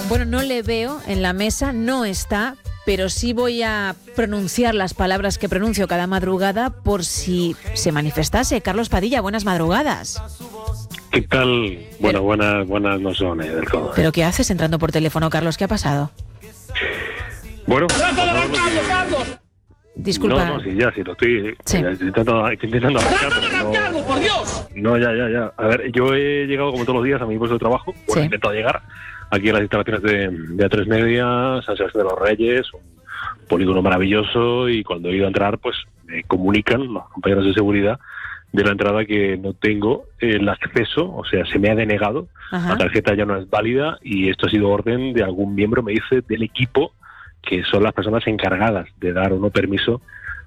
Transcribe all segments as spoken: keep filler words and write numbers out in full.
Bueno, no le veo en la mesa, no está, pero sí voy a pronunciar las palabras que pronuncio cada madrugada por si se manifestase. Carlos Padilla, buenas madrugadas. ¿Qué tal? Bueno, buenas, buenas no son eh, del todo. ¿Pero qué haces entrando por teléfono, Carlos? ¿Qué ha pasado? Bueno, pues, Carlos! Disculpa. No, no, sí, ya, sí, lo estoy, Sí. ya, estoy intentando, estoy intentando arrancar, pero no, ¡Por Dios! no, ya, ya, ya. A ver, yo he llegado como todos los días a mi puesto de trabajo, bueno, Sí. he intentado llegar aquí a las instalaciones de, de A tres Media, San Sebastián de los Reyes, un polígono maravilloso, y cuando he ido a entrar, pues me comunican los compañeros de seguridad de la entrada que no tengo el acceso, o sea, se me ha denegado, Ajá. la tarjeta ya no es válida, y esto ha sido orden de algún miembro, me dice, del equipo, que son las personas encargadas de dar o no permiso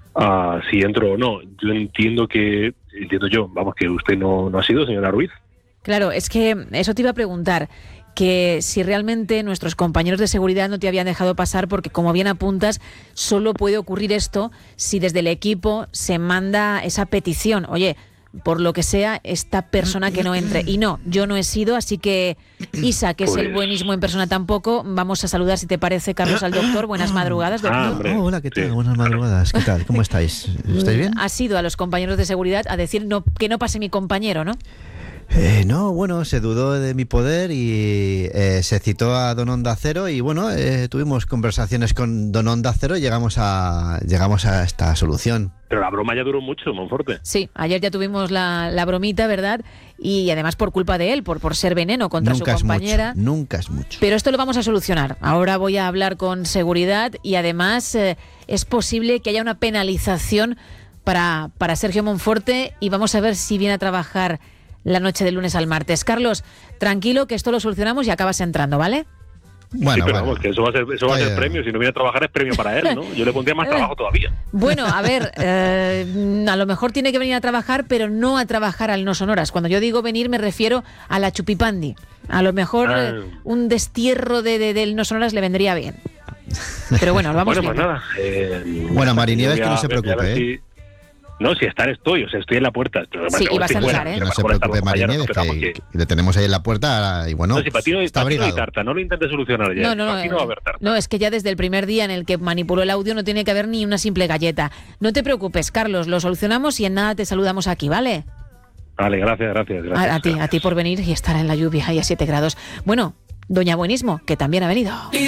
a si entro o no. Yo entiendo que, entiendo yo, vamos, que usted no, no ha sido, señora Ruiz. Claro, es que eso te iba a preguntar, que si realmente nuestros compañeros de seguridad no te habían dejado pasar, porque como bien apuntas, solo puede ocurrir esto si desde el equipo se manda esa petición. Oye, por lo que sea, esta persona que no entre. Y no, yo no he sido, así que Isa, que Pues... es el buenismo en persona tampoco, vamos a saludar, si te parece, Carlos, al doctor. Buenas madrugadas, doctor. Ah, hombre. Oh, hola, ¿qué tal? Sí. Buenas madrugadas. ¿Qué tal? ¿Cómo estáis? ¿Estáis bien? Ha sido a los compañeros de seguridad a decir no, que no pase mi compañero, ¿no? Eh, no, bueno, se dudó de mi poder y eh, se citó a Don Onda Cero y bueno, eh, tuvimos conversaciones con Don Onda Cero y llegamos a, llegamos a esta solución. Pero la broma ya duró mucho, Monforte. Sí, ayer ya tuvimos la, la bromita, ¿verdad? Y además por culpa de él, por, por ser veneno contra Nunca su es compañera. mucho, nunca es mucho. Pero esto lo vamos a solucionar. Ahora voy a hablar con seguridad y además eh, es posible que haya una penalización para, para Sergio Monforte y vamos a ver si viene a trabajar la noche del lunes al martes. Carlos, tranquilo que esto lo solucionamos y acabas entrando, ¿vale? Bueno, sí, pero bueno. vamos, que eso va a ser, eso va a ser Oye. premio. Si no viene a trabajar es premio para él, ¿no? Yo le pondría más trabajo todavía. Bueno, a ver, eh, a lo mejor tiene que venir a trabajar, pero no a trabajar al No Sonoras. Cuando yo digo venir me refiero a la chupipandi. A lo mejor Ah. eh, un destierro de, de, del No Sonoras le vendría bien. Pero bueno, lo vamos Bueno, viendo. pues nada. Eh, Bueno, Marinieves, voy que a- no se voy a ver preocupe, si- No, si estar estoy, o sea, estoy en la puerta. Sí, y vas a entrar, ¿eh? Que no se preocupe, Marinieves, que, que... que le tenemos ahí en la puerta y bueno, No, si para ti no, está para ti no hay abrigado. tarta, no lo intentes solucionar ya. No, no, no, Aquí no va a haber tarta. no, es que ya desde el primer día en el que manipuló el audio no tiene que haber ni una simple galleta. No te preocupes, Carlos, lo solucionamos y en nada te saludamos aquí, ¿vale? Vale, gracias, gracias. gracias A, a ti, a ti por venir y estar en la lluvia y a siete grados. Bueno, doña Buenismo, que también ha venido.